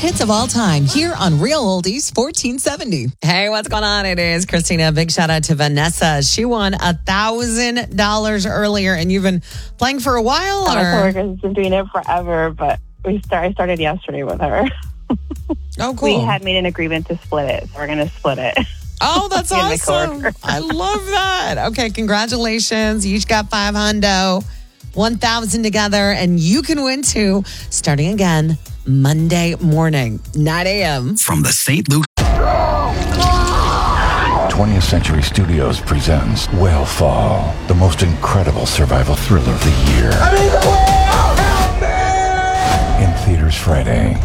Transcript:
hits of all time here on Real Oldies 1470. Hey, what's going on? It is Christina. Big shout out to Vanessa. She won $1,000 earlier, and you've been playing for a while? My coworker's been doing it forever, but I started yesterday with her. Oh, cool. We had made an agreement to split it, so we're going to split it. Oh, that's awesome. I love that. Okay, congratulations. You each got $500, 1,000 together, and you can win too, starting again Monday morning, 9 a.m. From the St. Luke 20th Century Studios presents Whale Fall, the most incredible survival thriller of the year. In theaters Friday.